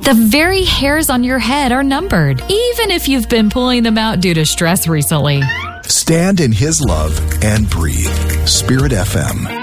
The very hairs on your head are numbered, even if you've been pulling them out due to stress recently. Stand in His love and breathe. Spirit FM.